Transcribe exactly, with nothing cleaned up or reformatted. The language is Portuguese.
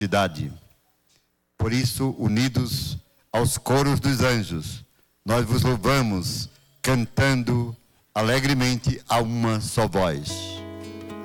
cidade. Por isso, unidos aos coros dos anjos, nós vos louvamos, cantando alegremente a uma só voz.